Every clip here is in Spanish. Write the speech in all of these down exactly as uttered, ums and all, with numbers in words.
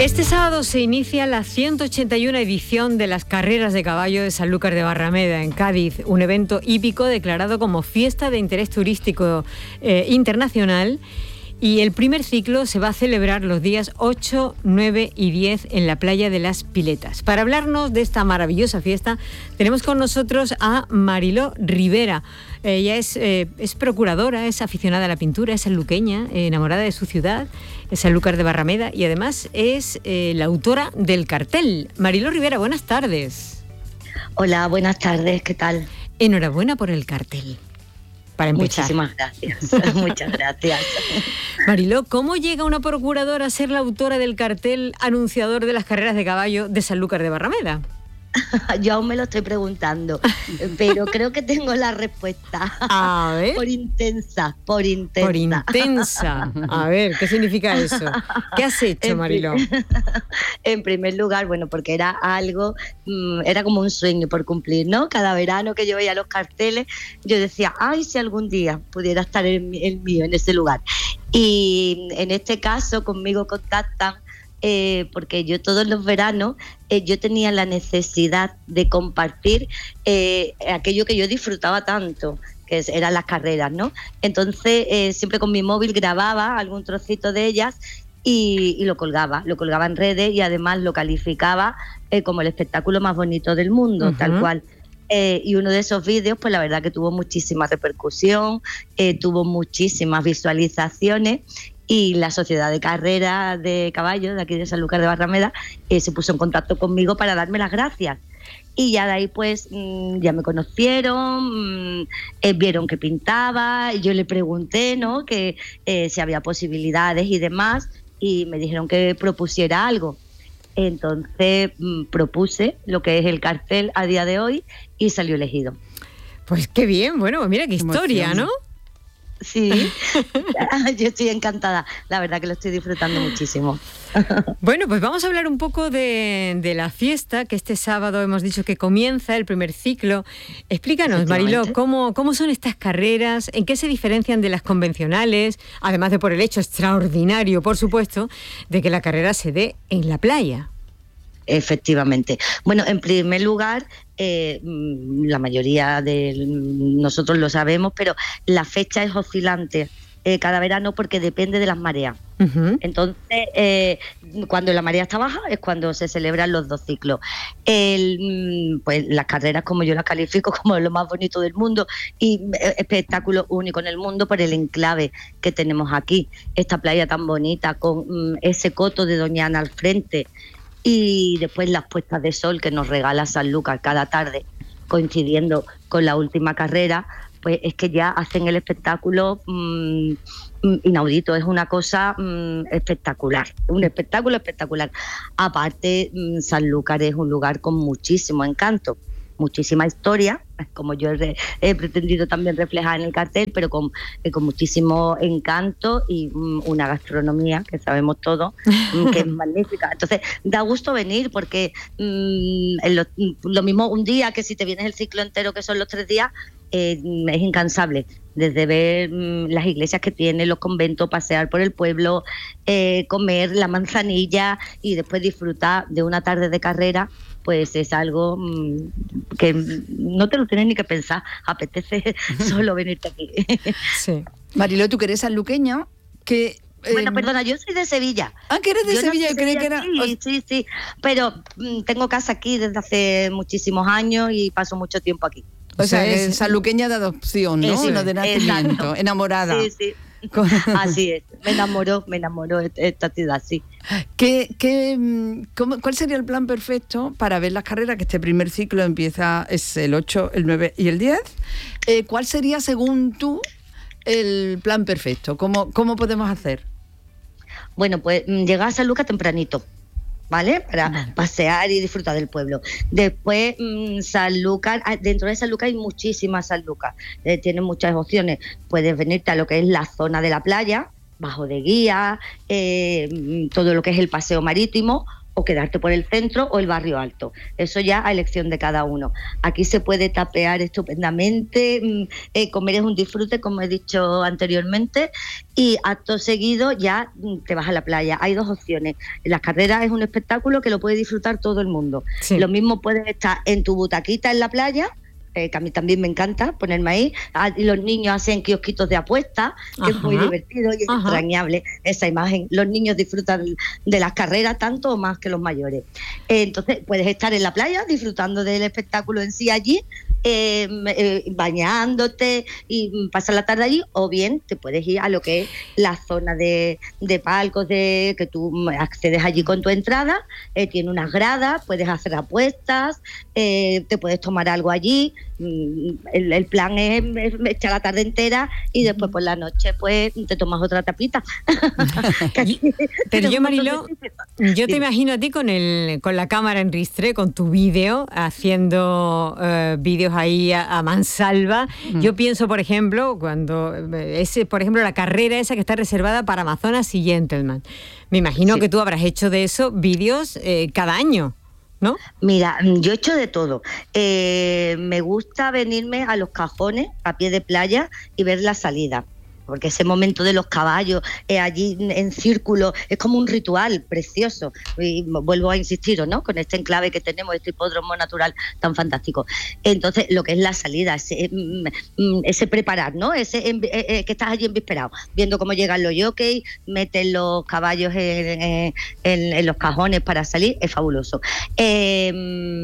Este sábado se inicia la ciento ochenta y una edición de las carreras de caballo de Sanlúcar de Barrameda en Cádiz, un evento hípico declarado como fiesta de interés turístico eh, internacional. Y el primer ciclo se va a celebrar los días ocho, nueve y diez en la playa de Las Piletas. Para hablarnos de esta maravillosa fiesta, tenemos con nosotros a Mariló Rivera. Ella es, eh, es procuradora, es aficionada a la pintura, es sanluqueña, eh, enamorada de su ciudad, es Sanlúcar de Barrameda, y además es eh, la autora del cartel. Mariló Rivera, buenas tardes. Hola, buenas tardes, ¿qué tal? Enhorabuena por el cartel. Para empezar. Muchísimas gracias, muchas gracias. Mariló, ¿cómo llega una procuradora a ser la autora del cartel anunciador de las carreras de caballo de Sanlúcar de Barrameda? Yo aún me lo estoy preguntando, pero creo que tengo la respuesta. A ver. Por intensa, por intensa. Por intensa. A ver, ¿qué significa eso? ¿Qué has hecho, Mariló? En primer lugar, bueno, porque era algo, era como un sueño por cumplir, ¿no? Cada verano que yo veía los carteles, yo decía, ay, si algún día pudiera estar el, el mío en ese lugar. Y en este caso, conmigo contactan Eh, porque yo todos los veranos eh, yo tenía la necesidad de compartir eh, aquello que yo disfrutaba tanto, que es, eran las carreras, ¿no? Entonces eh, siempre con mi móvil grababa algún trocito de ellas y, y lo colgaba, lo colgaba en redes y además lo calificaba eh, como el espectáculo más bonito del mundo, uh-huh. tal cual. Eh, y uno de esos vídeos, pues la verdad que tuvo muchísima repercusión, eh, tuvo muchísimas visualizaciones. Y la Sociedad de Carreras de Caballos de aquí de Sanlúcar de Barrameda eh, se puso en contacto conmigo para darme las gracias. Y ya de ahí pues mmm, ya me conocieron, mmm, eh, vieron que pintaba, y yo le pregunté, ¿no?, que eh, si había posibilidades y demás, y me dijeron que propusiera algo. Entonces mmm, propuse lo que es el cartel a día de hoy y salió elegido. Pues qué bien, bueno, mira qué historia, ¿no? Sí, yo estoy encantada, la verdad que lo estoy disfrutando muchísimo. Bueno, pues vamos a hablar un poco de, de la fiesta, que este sábado hemos dicho que comienza el primer ciclo. Explícanos, Mariló, ¿cómo, cómo son estas carreras? ¿En qué se diferencian de las convencionales? Además de por el hecho extraordinario, por supuesto, de que la carrera se dé en la playa. Efectivamente. Bueno, en primer lugar, eh, la mayoría de nosotros lo sabemos, pero la fecha es oscilante eh, cada verano porque depende de las mareas. Uh-huh. Entonces, eh, cuando la marea está baja es cuando se celebran los dos ciclos. El, pues las carreras, como yo las califico, como lo más bonito del mundo y espectáculo único en el mundo por el enclave que tenemos aquí. Esta playa tan bonita con mm, ese coto de Doñana al frente. Y después las puestas de sol que nos regala Sanlúcar cada tarde, coincidiendo con la última carrera, pues es que ya hacen el espectáculo mmm, inaudito, es una cosa mmm, espectacular, un espectáculo espectacular. Aparte, mmm, Sanlúcar es un lugar con muchísimo encanto, muchísima historia, como yo he, he pretendido también reflejar en el cartel, pero con, eh, con muchísimo encanto y um, una gastronomía que sabemos todos um, que es magnífica. Entonces da gusto venir porque um, lo, lo mismo un día que si te vienes el ciclo entero, que son los tres días, eh, es incansable. Desde ver um, las iglesias que tiene, los conventos, pasear por el pueblo, eh, comer la manzanilla y después disfrutar de una tarde de carrera, pues es algo mmm, que no te lo tienes ni que pensar, apetece solo venirte aquí. Sí. Mariló, tú que eres sanluqueña, que... Eh, bueno, perdona, yo soy de Sevilla. Ah, que eres de yo Sevilla, no yo creí que era... Sí, sí, sí, pero mmm, tengo casa aquí desde hace muchísimos años y paso mucho tiempo aquí. O sea, es sanluqueña de adopción, ¿no? Sí, no de nacimiento, exacto. Enamorada. Sí, sí. Así es, me enamoró, me enamoró esta ciudad, sí. ¿Qué, qué, cómo, ¿Cuál sería el plan perfecto para ver las carreras? Que este primer ciclo empieza, es el ocho, el nueve y el diez. Eh, ¿Cuál sería, según tú, el plan perfecto? ¿Cómo, cómo podemos hacer? Bueno, pues llegar a Sanlúcar tempranito, ¿vale? Para vale. pasear y disfrutar del pueblo. Después, mmm, Sanlúcar, dentro de Sanlúcar hay muchísimas Sanlúcar, eh, tienen muchas opciones. Puedes venirte a lo que es la zona de la playa, bajo de guía, eh, todo lo que es el paseo marítimo, o quedarte por el centro o el barrio alto. Eso ya a elección de cada uno. Aquí se puede tapear estupendamente, eh, comer es un disfrute, como he dicho anteriormente, y acto seguido ya te vas a la playa. Hay dos opciones. Las carreras es un espectáculo que lo puede disfrutar todo el mundo. Sí. Lo mismo puedes estar en tu butaquita en la playa, Eh, que a mí también me encanta ponerme ahí, ah, y los niños hacen kiosquitos de apuestas, que Ajá. es muy divertido y es Ajá. entrañable esa imagen. Los niños disfrutan de las carreras tanto o más que los mayores. Eh, entonces puedes estar en la playa disfrutando del espectáculo en sí allí, eh, eh, bañándote y pasar la tarde allí, o bien te puedes ir a lo que es la zona de, de palcos, de que tú accedes allí con tu entrada, eh, tiene unas gradas, puedes hacer apuestas, eh, te puedes tomar algo allí. El, el plan es, es echar la tarde entera y después por la noche pues te tomas otra tapita. Pero yo, Mariló, yo te imagino a ti con el con la cámara en ristre, con tu vídeo, haciendo uh, vídeos ahí a, a mansalva. Mm. Yo pienso, por ejemplo, cuando ese, por ejemplo, la carrera esa que está reservada para Amazonas y Gentleman. Me imagino sí. que tú habrás hecho de eso vídeos eh, cada año, ¿no? Mira, yo he hecho de todo. Eh, me gusta venirme a los cajones a pie de playa y ver la salida, porque ese momento de los caballos eh, allí en círculo es como un ritual precioso. Y vuelvo a insistiros, ¿no?, con este enclave que tenemos, este hipódromo natural tan fantástico. Entonces, lo que es la salida, ese, ese preparar, ¿no?, ese eh, que estás allí envisperado, viendo cómo llegan los jockeys, meten los caballos en, en, en los cajones para salir, es fabuloso. Eh,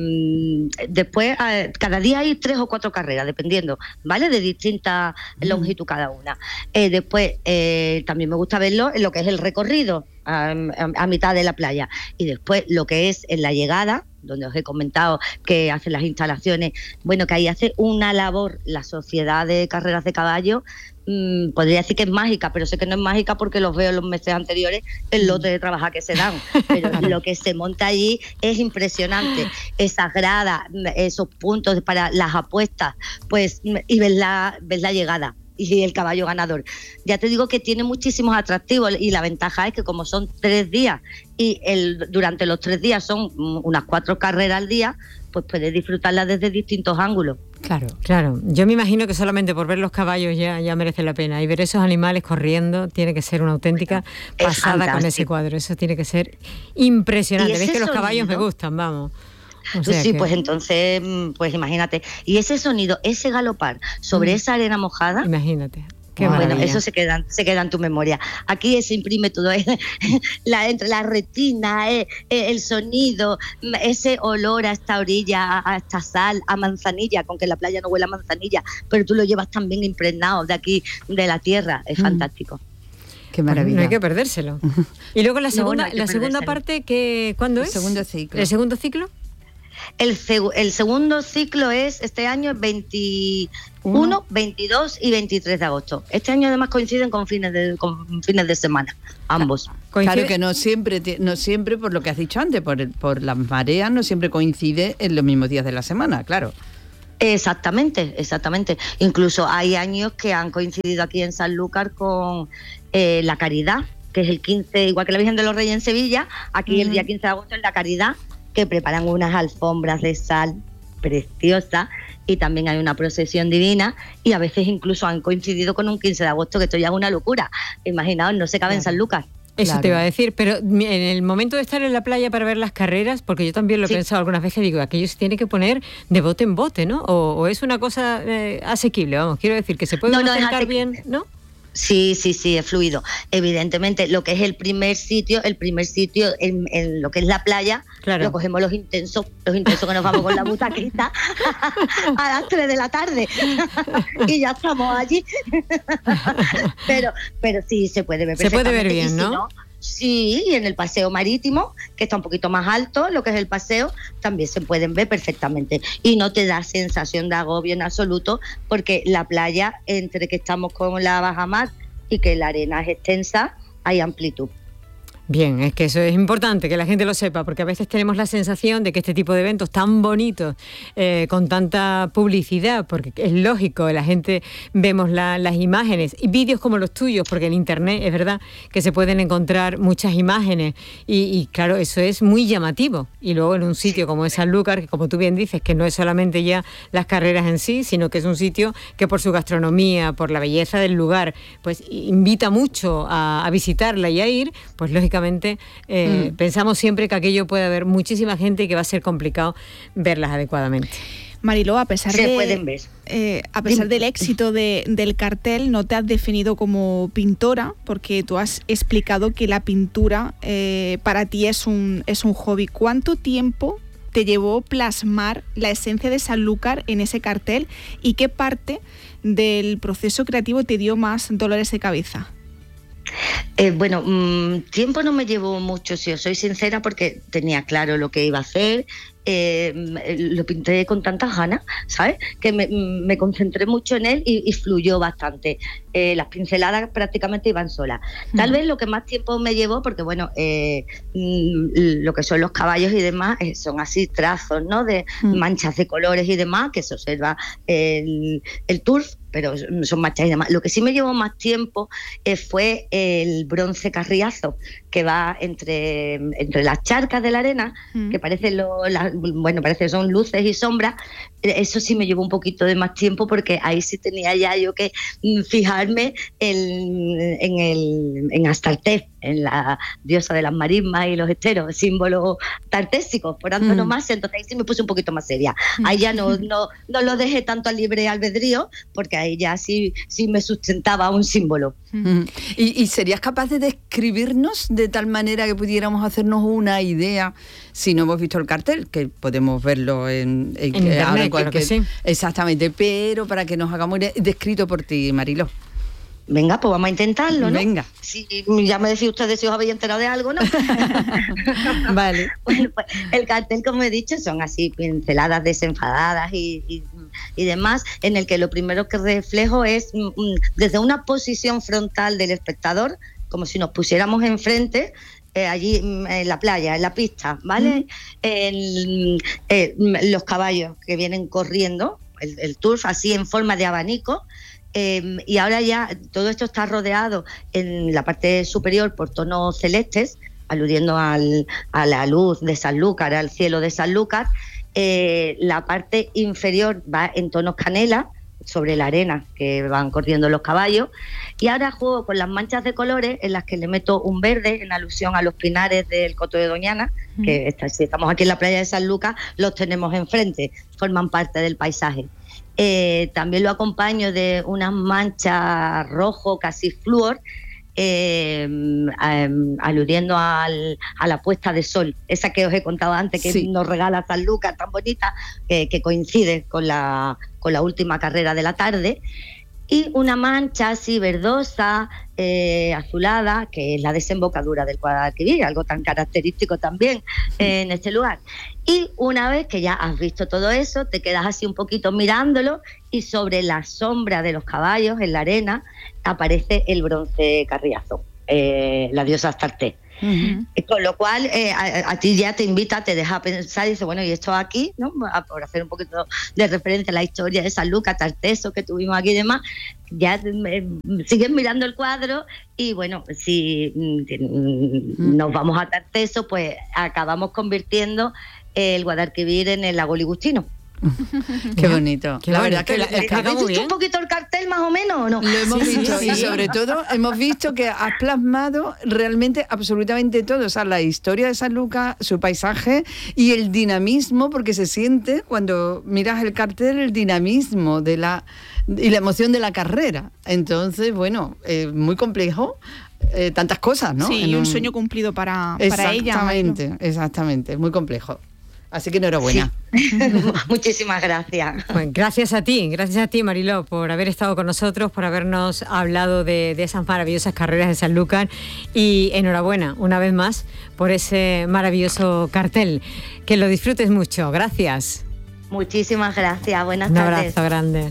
después, cada día hay tres o cuatro carreras, dependiendo, ¿vale?, de distinta longitud cada una. Eh, después eh, también me gusta verlo en lo que es el recorrido a, a, a mitad de la playa, y después lo que es en la llegada, donde os he comentado que hacen las instalaciones, bueno, que ahí hace una labor la Sociedad de Carreras de Caballo, mmm, podría decir que es mágica, pero sé que no es mágica porque los veo los meses anteriores, el lote de trabajo que se dan, pero lo que se monta allí es impresionante, esas gradas, esos puntos para las apuestas, pues, y ves la, ves la llegada y el caballo ganador. Ya te digo que tiene muchísimos atractivos, y la ventaja es que como son tres días y el, durante los tres días son unas cuatro carreras al día, pues puedes disfrutarlas desde distintos ángulos. Claro, claro. Yo me imagino que solamente por ver los caballos ya, ya merece la pena, y ver esos animales corriendo tiene que ser una auténtica bueno, pasada con ese cuadro. Eso tiene que ser impresionante. Ves que los caballos me gustan, vamos. O sea sí, que... pues entonces, pues imagínate. Y ese sonido, ese galopar sobre mm. esa arena mojada. Imagínate. Qué bueno, maravilla. Eso se queda, se queda en tu memoria. Aquí se imprime todo, ¿eh? la, entre la retina, eh, el sonido, ese olor a esta orilla, a esta sal, a manzanilla, con que la playa no huele a manzanilla, pero tú lo llevas también impregnado de aquí, de la tierra. Es mm. fantástico. Qué maravilla. No hay que perdérselo. Y luego la segunda, no, no la segunda parte, que ¿cuándo es? El segundo ciclo. ¿El segundo ciclo? El, seg- el segundo ciclo es este año veintiuno, veintidós y veintitrés de agosto. Este año además coinciden con fines de, con fines de semana, ambos. Coincide. Claro que no siempre, no siempre, por lo que has dicho antes, por, el, por las mareas, no siempre coincide en los mismos días de la semana, claro. Exactamente, exactamente. Incluso hay años que han coincidido aquí en Sanlúcar con eh, la Caridad, que es el quince, igual que la Virgen de los Reyes en Sevilla, aquí uh-huh. el día quince de agosto es la Caridad, que preparan unas alfombras de sal preciosas, y también hay una procesión divina, y a veces incluso han coincidido con un quince de agosto, que esto ya es una locura. Imaginaos, no se cabe claro. en Sanlúcar. Eso claro. te iba a decir, pero en el momento de estar en la playa para ver las carreras, porque yo también lo he sí. pensado algunas veces, digo, aquello se tiene que poner de bote en bote, ¿no? O, o es una cosa eh, asequible, vamos, quiero decir, que se puede no, no, acercar bien, ¿no? Sí, sí, sí, es fluido. Evidentemente, lo que es el primer sitio, el primer sitio en, en lo que es la playa, claro. lo cogemos los intensos, los intensos que nos vamos con la butaquita a las tres de la tarde y ya estamos allí. pero, pero sí, se puede ver perfectamente. Se puede ver bien, ¿no? Si no Sí, y en el paseo marítimo, que está un poquito más alto, lo que es el paseo, también se pueden ver perfectamente. Y no te da sensación de agobio en absoluto, porque la playa, entre que estamos con la bajamar y que la arena es extensa, hay amplitud. Bien, es que eso es importante, que la gente lo sepa, porque a veces tenemos la sensación de que este tipo de eventos tan bonitos, eh, con tanta publicidad, porque es lógico, la gente vemos la, las imágenes y vídeos como los tuyos, porque en internet es verdad que se pueden encontrar muchas imágenes y, y claro, eso es muy llamativo. Y luego en un sitio como es Sanlúcar, que como tú bien dices, que no es solamente ya las carreras en sí, sino que es un sitio que por su gastronomía, por la belleza del lugar, pues invita mucho a, a visitarla y a ir, pues lógicamente Eh, mm. pensamos siempre que aquello puede haber muchísima gente y que va a ser complicado verlas adecuadamente. Mariló, a pesar, Se de, pueden ver. Eh, a pesar del éxito de, del cartel, no te has definido como pintora, porque tú has explicado que la pintura eh, para ti es un, es un hobby. ¿Cuánto tiempo te llevó plasmar la esencia de Sanlúcar en ese cartel y qué parte del proceso creativo te dio más dolores de cabeza? Eh, bueno, mmm, tiempo no me llevó mucho, si os soy sincera, porque tenía claro lo que iba a hacer. Eh, lo pinté con tantas ganas, ¿sabes? Que me, me concentré mucho en él y, y fluyó bastante. Eh, las pinceladas prácticamente iban solas. Tal mm. vez lo que más tiempo me llevó, porque bueno, eh, lo que son los caballos y demás, eh, son así trazos, ¿no? De mm. manchas de colores y demás, que se observa el, el turf, pero son manchas y demás. Lo que sí me llevó más tiempo eh, fue el bronce carriazo, que va entre, entre las charcas de la arena, mm. que parece lo, la, bueno, parece que son luces y sombras. Eso sí me llevó un poquito de más tiempo, porque ahí sí tenía ya yo que fijarme en, en, el, en Astarte, en la diosa de las marismas y los esteros, símbolos tartésicos por antonomasia. Mm. Entonces ahí sí me puse un poquito más seria. Ahí ya no, no, no lo dejé tanto al libre albedrío, porque ahí ya sí, sí me sustentaba un símbolo. Mm. ¿Y, ¿Y serías capaz de describirnos de tal manera que pudiéramos hacernos una idea, si no hemos visto el cartel, que podemos verlo en, en, en internet, cualquier, claro que sí. Exactamente, pero para que nos hagamos descrito por ti, Mariló? Venga, pues vamos a intentarlo, ¿no? Venga. Si, ya me decís ustedes si os habéis enterado de algo, ¿no? Vale. Bueno, pues el cartel, como he dicho, son así pinceladas desenfadadas y, y, y demás, en el que lo primero que reflejo es mm, desde una posición frontal del espectador, como si nos pusiéramos enfrente, eh, allí en la playa, en la pista, ¿vale? Mm. El, eh, los caballos que vienen corriendo, el, el turf así en forma de abanico. Eh, y ahora ya todo esto está rodeado en la parte superior por tonos celestes, aludiendo al, a la luz de Sanlúcar, al cielo de Sanlúcar. Eh, la parte inferior va en tonos canela, sobre la arena que van corriendo los caballos. Y ahora juego con las manchas de colores, en las que le meto un verde, en alusión a los pinares del Coto de Doñana, mm. que está, si estamos aquí en la playa de Sanlúcar, los tenemos enfrente, forman parte del paisaje. Eh, también lo acompaño de unas manchas rojo, casi flúor, eh, eh, aludiendo al, a la puesta de sol, esa que os he contado antes, que sí. nos regala Sanlúcar, tan bonita, eh, que coincide con la, con la última carrera de la tarde. Y una mancha así verdosa, eh, azulada, que es la desembocadura del Guadalquivir, algo tan característico también eh, en este lugar. Y una vez que ya has visto todo eso, te quedas así un poquito mirándolo, y sobre la sombra de los caballos, en la arena, aparece el bronce carriazo, eh, la diosa Astarte. Uh-huh. Con lo cual eh, a, a ti ya te invita, te deja pensar y dice, bueno, y esto aquí, ¿no? Por hacer un poquito de referencia a la historia de Sanlúcar, Tarteso que tuvimos aquí y demás, ya eh, siguen mirando el cuadro. Y bueno, si mm, nos vamos a Tarteso, pues acabamos convirtiendo el Guadalquivir en el lago Ligustino. Qué bonito. Qué la bonito. verdad que, la, que ¿habéis visto un poquito el cartel más o menos o no? Lo hemos sí, visto sí, y sí. sobre todo hemos visto que has plasmado realmente absolutamente todo, o sea, la historia de Sanlúcar, su paisaje y el dinamismo, porque se siente cuando miras el cartel el dinamismo de la y la emoción de la carrera. Entonces, bueno, eh, muy complejo. Eh, tantas cosas, ¿no? Sí, y un, un sueño cumplido para, para ella. Exactamente, exactamente, es muy complejo. Así que enhorabuena. Sí. Muchísimas gracias. Bueno, gracias a ti, gracias a ti, Mariló, por haber estado con nosotros, por habernos hablado de, de esas maravillosas carreras de Sanlúcar, y enhorabuena una vez más por ese maravilloso cartel. Que lo disfrutes mucho. Gracias. Muchísimas gracias. Buenas Un tardes. Un abrazo grande.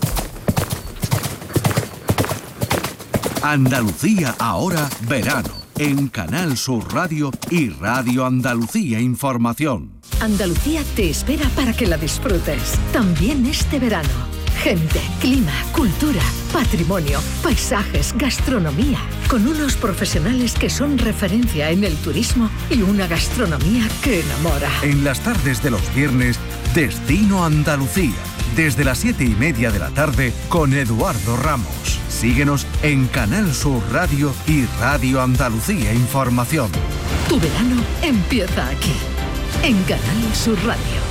Andalucía ahora verano. en Canal Sur Radio y Radio Andalucía Información. Andalucía te espera para que la disfrutes, también este verano. Gente, clima, cultura, patrimonio, paisajes, gastronomía, con unos profesionales que son referencia en el turismo y una gastronomía que enamora. En las tardes de los viernes, Destino Andalucía, desde las siete y media de la tarde con Eduardo Ramos. Síguenos en Canal Sur Radio y Radio Andalucía Información. Tu verano empieza aquí, en Canal Sur Radio.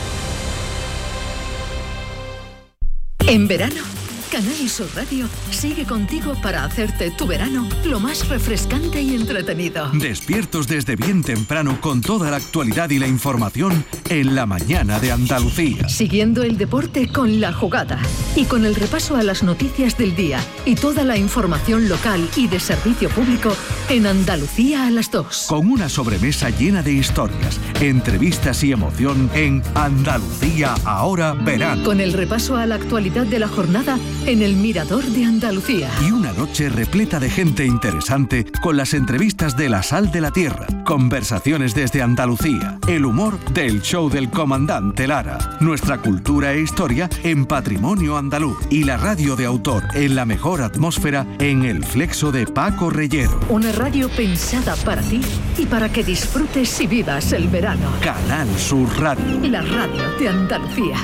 En verano, Canal Sur Radio sigue contigo para hacerte tu verano lo más refrescante y entretenido. Despiertos desde bien temprano con toda la actualidad y la información en la mañana de Andalucía. Siguiendo el deporte con La Jugada y con el repaso a las noticias del día y toda la información local y de servicio público en Andalucía a las dos. Con una sobremesa llena de historias, entrevistas y emoción en Andalucía ahora verano. Con el repaso a la actualidad de la jornada en el Mirador de Andalucía. Y una noche repleta de gente interesante con las entrevistas de La Sal de la Tierra, conversaciones desde Andalucía, el humor del show del comandante Lara, nuestra cultura e historia en Patrimonio Andaluz y la radio de autor en la mejor atmósfera en El Flexo de Paco Reyero. Una radio pensada para ti y para que disfrutes y vivas el verano. Canal Sur Radio. La radio de Andalucía.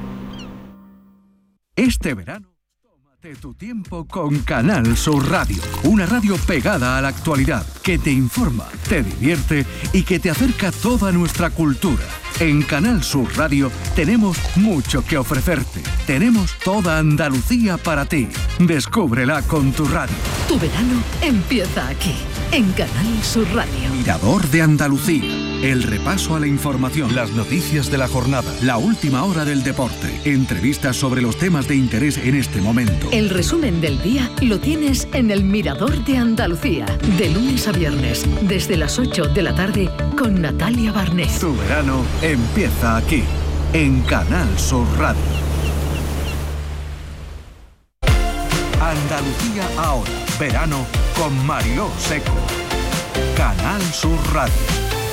Este verano, tómate tu tiempo con Canal Sur Radio, una radio pegada a la actualidad, que te informa, te divierte y que te acerca toda nuestra cultura. En Canal Sur Radio tenemos mucho que ofrecerte. Tenemos toda Andalucía para ti. Descúbrela con tu radio. Tu verano empieza aquí, en Canal Sur Radio. Mirador de Andalucía. El repaso a la información, las noticias de la jornada, la última hora del deporte, entrevistas sobre los temas de interés en este momento. El resumen del día lo tienes en el Mirador de Andalucía, de lunes a viernes, desde las ocho de la tarde, con Natalia Barnés. Tu verano empieza aquí, en Canal Sur Radio. Andalucía ahora, verano con Mariló Seco. Canal Sur Radio.